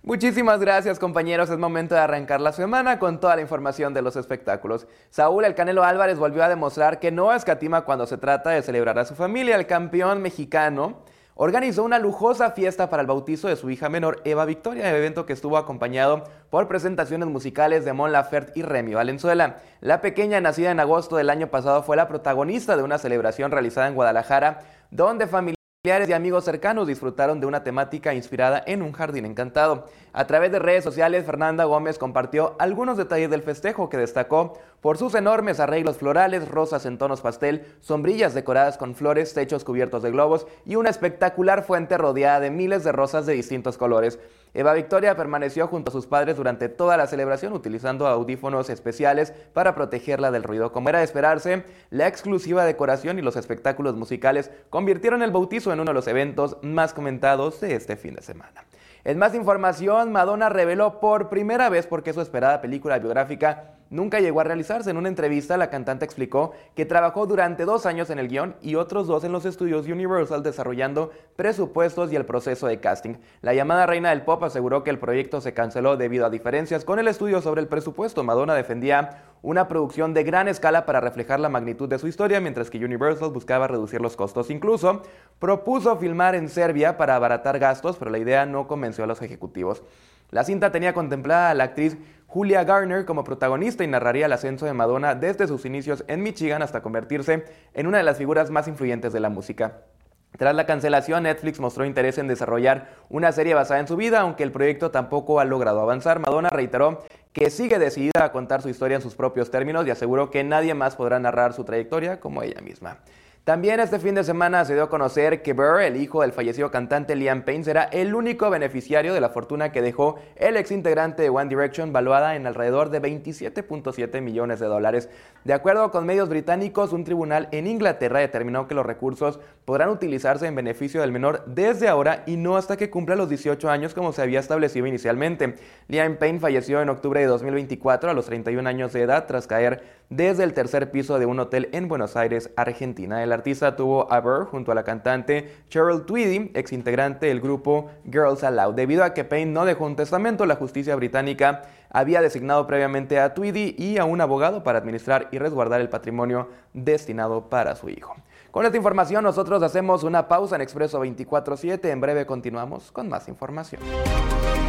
Muchísimas gracias, compañeros. Es momento de arrancar la semana con toda la información de los espectáculos. Saúl El Canelo Álvarez volvió a demostrar que no escatima cuando se trata de celebrar a su familia. El campeón mexicano organizó una lujosa fiesta para el bautizo de su hija menor, Eva Victoria, evento que estuvo acompañado por presentaciones musicales de Mon Laferte y Remy Valenzuela. La pequeña, nacida en agosto del año pasado, fue la protagonista de una celebración realizada en Guadalajara, donde familiares y amigos cercanos disfrutaron de una temática inspirada en un jardín encantado. A través de redes sociales, Fernanda Gómez compartió algunos detalles del festejo, que destacó por sus enormes arreglos florales, rosas en tonos pastel, sombrillas decoradas con flores, techos cubiertos de globos y una espectacular fuente rodeada de miles de rosas de distintos colores. Eva Victoria permaneció junto a sus padres durante toda la celebración, utilizando audífonos especiales para protegerla del ruido. Como era de esperarse, la exclusiva decoración y los espectáculos musicales convirtieron el bautizo en uno de los eventos más comentados de este fin de semana. En más información, Madonna reveló por primera vez por qué su esperada película biográfica nunca llegó a realizarse. En una entrevista, la cantante explicó que trabajó durante 2 años en el guión y otros 2 en los estudios Universal desarrollando presupuestos y el proceso de casting. La llamada reina del pop aseguró que el proyecto se canceló debido a diferencias con el estudio sobre el presupuesto. Madonna defendía una producción de gran escala para reflejar la magnitud de su historia, mientras que Universal buscaba reducir los costos. Incluso propuso filmar en Serbia para abaratar gastos, pero la idea no convenció a los ejecutivos. La cinta tenía contemplada a la actriz Julia Garner como protagonista y narraría el ascenso de Madonna desde sus inicios en Michigan hasta convertirse en una de las figuras más influyentes de la música. Tras la cancelación, Netflix mostró interés en desarrollar una serie basada en su vida, aunque el proyecto tampoco ha logrado avanzar. Madonna reiteró que sigue decidida a contar su historia en sus propios términos y aseguró que nadie más podrá narrar su trayectoria como ella misma. También este fin de semana se dio a conocer que Burr, el hijo del fallecido cantante Liam Payne, será el único beneficiario de la fortuna que dejó el ex integrante de One Direction, valuada en alrededor de $27.7 millones. De acuerdo con medios británicos, un tribunal en Inglaterra determinó que los recursos podrán utilizarse en beneficio del menor desde ahora y no hasta que cumpla los 18 años como se había establecido inicialmente. Liam Payne falleció en octubre de 2024 a los 31 años de edad tras caer desde el tercer piso de un hotel en Buenos Aires, Argentina. El artista tuvo a Burr junto a la cantante Cheryl Tweedy, ex integrante del grupo Girls Aloud. Debido a que Payne no dejó un testamento, la justicia británica había designado previamente a Tweedy y a un abogado para administrar y resguardar el patrimonio destinado para su hijo. Con esta información nosotros hacemos una pausa en Expreso 24/7. En breve continuamos con más información.